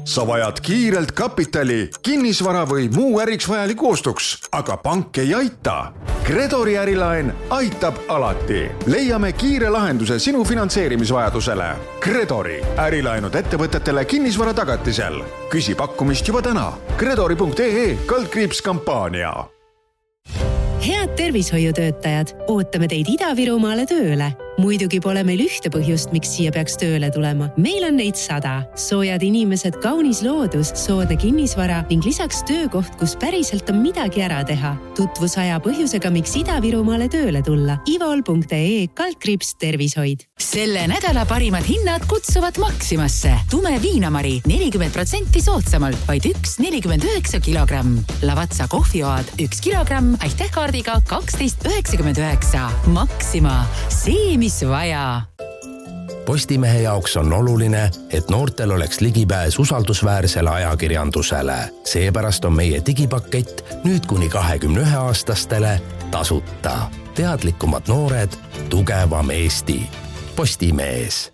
sa vajad kiirelt kapitali, kinnisvara või muu äriks vajaliku ostuks, aga pank ei aita. Credori ärilaen aitab alati. Leiame kiire lahenduse sinu finantseerimisvajadusele. Credori ärilaenud ettevõtetele kinnisvara tagatisel. Küsi pakkumist juba täna. Credori.ee/kampaania. Head tervishoiutöötajad, ootame teid Ida-Virumaale tööle. Muidugi pole meil ühte põhjust, miks siia peaks tööle tulema. Meil on neid 100. Soojad inimesed, kaunis loodus, soodne kinnisvara ning lisaks töökoht, kus päriselt on midagi ära teha. Tutvusaja põhjusega, miks Ida-Virumaale tööle tulla. ivol.ee/tervishoid. Selle nädala parimad hinnad kutsuvad Maximasse. Tume viinamari 40% soodsamalt, vaid 1,49 kilogramm. Lavatsa kohvioad 1 kilogramm, aitähkaardiga 12,99. Maxima, see mis vaja. Postimehe jaoks on oluline, et noortel oleks ligipääs usaldusväärsele ajakirjandusele. Seepärast on meie digipakett nüüd kuni 21-aastastele tasuta. Teadlikumad noored, tugevam Eesti. Postimees.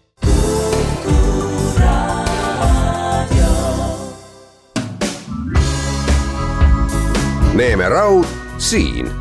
Neeme Raud siin.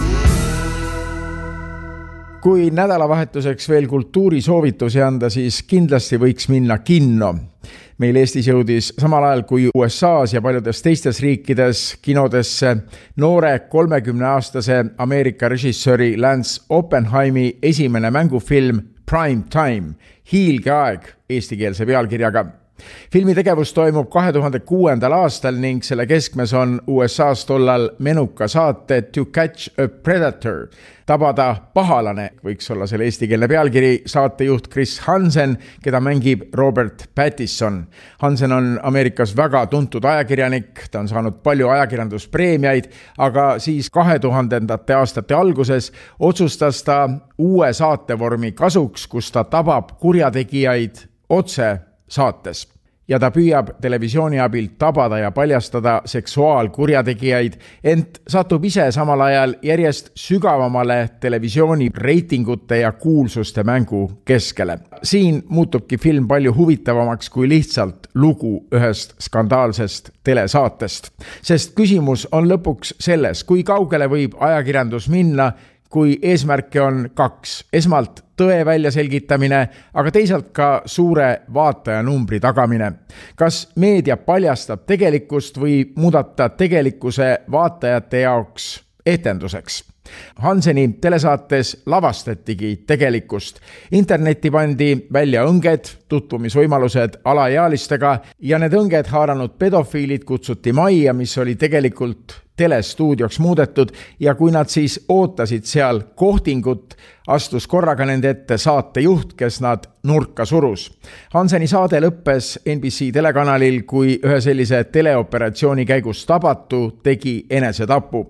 Kui nädalavahetuseks veel kultuurisoovitusi anda, siis kindlasti võiks minna kinno. Meil Eestis jõudis samal ajal kui USA's ja paljudes teistes riikides kinodesse noore 30-aastase Ameerika režissööri Lance Oppenheimi esimene mängufilm Prime Time, hiilgeaeg eestikeelse pealkirjaga. Filmi tegevus toimub 2006. aastal ning selle keskmes on USA's tollal menuka saate To Catch a Predator. Tabada pahalane võiks olla selle eestikeelne pealkiri, saatejuht Chris Hansen, keda mängib Robert Pattinson. Hansen on Ameerikas väga tuntud ajakirjanik, ta on saanud palju ajakirjanduspreemiaid, aga siis 2000. aastate alguses otsustas ta uue saatevormi kasuks, kus ta tabab kurjategijaid otse saates ja ta püüab televisiooni abil tabada ja paljastada seksuaalkurjategijaid, ent satub ise samal ajal järjest sügavamale televisiooni reitingute ja kuulsuste mängu keskele. Siin muutubki film palju huvitavamaks kui lihtsalt lugu ühest skandaalsest telesaatest, sest küsimus on lõpuks selles, kui kaugele võib ajakirjandus minna, kui eesmärke on 2. Esmalt tõe väljaselgitamine, aga teisalt ka suure vaatajanumbri tagamine. Kas meedia paljastab tegelikkust või muudata tegelikkuse vaatajate jaoks etenduseks? Hanseni telesaates lavastatigi tegelikkust. Internetti pandi välja õnged, tutvumisvõimalused alaealistega ja need õnged haaranud pedofiilid kutsuti majja, mis oli tegelikult telestuudioks muudetud ja kui nad siis ootasid seal kohtingut, astus korraga nende ette saatejuht, kes nad nurka surus. Hanseni saade lõppes NBC telekanalil, kui ühe sellise teleoperatsiooni käigus tabatu tegi enesetapu.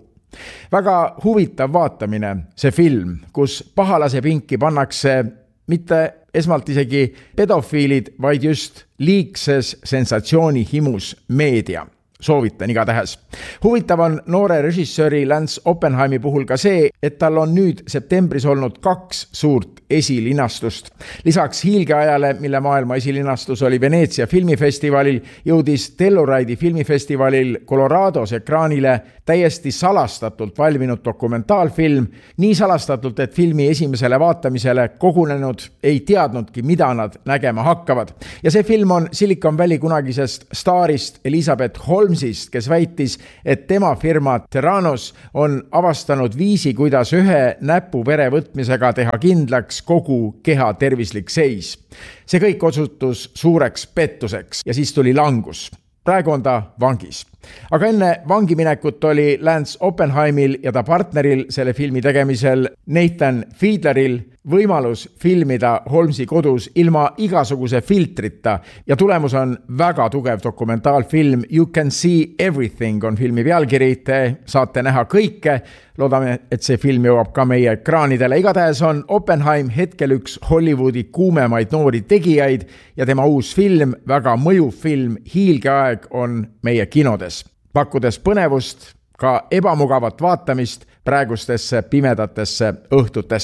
Väga huvitav vaatamine see film, kus pahalase pinki pannakse mitte esmalt isegi pedofiilid, vaid just liigses sensatsiooni himus meedia. Soovitan igatahes. Huvitav on noore režissööri Lance Oppenheimi puhul ka see, et tal on nüüd septembris olnud 2 suurt esilinastust. Lisaks hiilgeajale, mille maailma esilinastus oli Veneetsia filmifestivalil, jõudis Telluride'i filmifestivalil Colorados ekraanile täiesti salastatult valminud dokumentaalfilm, nii salastatult, et filmi esimesele vaatamisele kogunenud ei teadnudki, mida nad nägema hakkavad. Ja see film on Silicon Valley kunagisest staarist Elizabeth Holmesist, kes väitis, et tema firma Theranos on avastanud viisi, kuidas ühe näpu vere võtmisega teha kindlaks kogu keha tervislik seis. See kõik osutus suureks pettuseks ja siis tuli langus. Praegu on ta vangis. Aga enne vangiminekut oli Lance Oppenheimil ja ta partneril selle filmi tegemisel Nathan Fiedleril võimalus filmida Holmesi kodus ilma igasuguse filtrita ja tulemus on väga tugev dokumentaalfilm You Can See Everything on filmi pealkiri, te saate näha kõike. Loodame, et see film jõuab ka meie ekraanidele. Igatahes on Oppenheim hetkel üks Hollywoodi kuumemaid noori tegijaid ja tema uus film, väga mõjuv film Hiilgeaeg on meie kinodes, pakkudes põnevust, ka ebamugavat vaatamist praegustesse pimedatesse õhtutesse.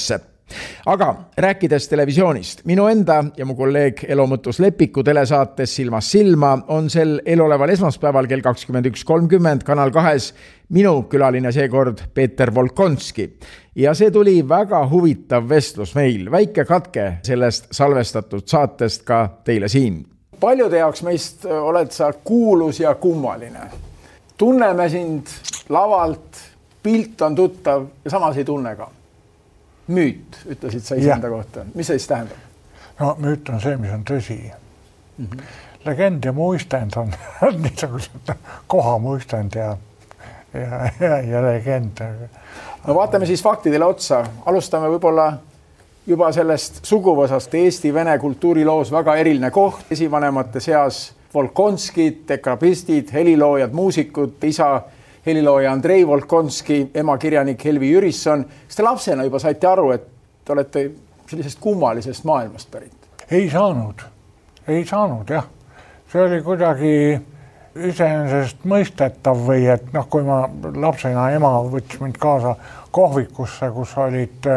Aga rääkides televisioonist, minu enda ja mu kolleeg Elo Mõttus Lepiku telesaates Silmast silma on sel eeloleval esmaspäeval kell 21.30 Kanal 2 minu külaline seekord Peeter Volkonski. Ja see tuli väga huvitav vestlus meil, väike katke sellest salvestatud saatest ka teile siin. Paljude jaoks meist oled sa kuulus ja kummaline. Tunneme sind lavalt, pilt on tuttav ja samas ei tunne ka. Müüt, ütlesid sa iseenda kohta. Mis see siis tähendab? No müüt on see, mis on tõsi. Legend ja muistand on niisugused koha muistand ja legend. No vaatame siis faktidele otsa. Alustame võib-olla juba sellest suguvõsast Eesti-Vene kultuuriloos väga eriline koht. Esivanemate seas Volkonskid, dekrabistid, heliloojad, muusikud, isa helilooja Andrei Volkonski, ema kirjanik Helvi Jürisson. Kas te lapsena juba saite aru, et te olete sellisest kummalisest maailmast pärit? Ei saanud, jah. See oli kuidagi iseenesest mõistetav või et kui ma lapsena ema võttis mind kaasa kohvikusse, kus olid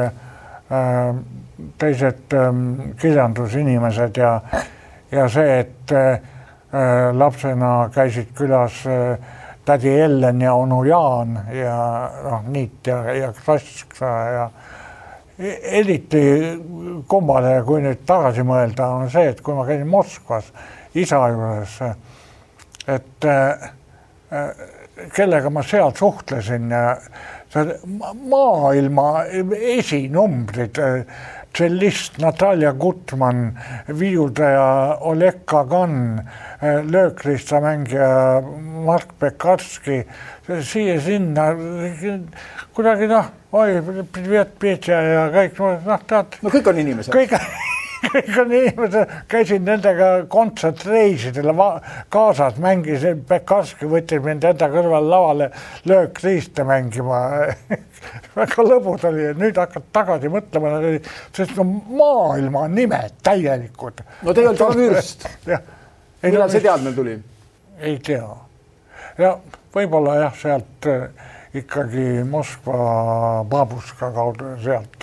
teised kirjandusinimesed ja see, et lapsena käisid külas tädi Ellen ja onu Jaan ja Niit ja Kraska ja eriti kummale, kui nüüd tagasi mõelda, on see, et kui ma käisin Moskvas isa juures, et kellega ma seal suhtlesin ja maailma esinumbrid, tšellist Natalja Gutman, viiuldaja Oleg Kagan, löökristamängija Mark Pekarski, siia sinna, kuidagi privet Petja ja kõik, tead. No kõik on inimesed. Kõik on inimesed, käisin nendega kontsertreisidele kaasas, mängisin, Pekarski võttis mind enda kõrval lavale löökriiste mängima. Väga lõbus oli ja nüüd hakkad tagasi mõtlema, sest maailma nimed täielikud. No tegelikult on vürst. Millal see teadmine tuli? Ei tea. Ja võib-olla sealt ikkagi Moskva babuska kaudu sealt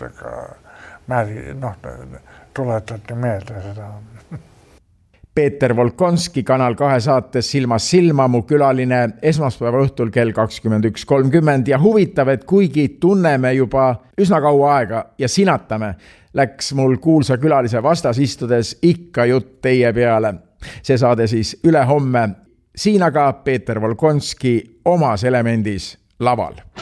tuletati meelde seda. Peeter Volkonski Kanal 2 saates Silmast silma, mu külaline esmaspäeva õhtul kell 21.30 ja huvitav, et kuigi tunneme juba üsna kaua aega ja sinatame, läks mul kuulsa külalise vastas istudes ikka jutt teie peale. See saade siis ülehomme. Siin aga Peeter Volkonski omas elemendis laval.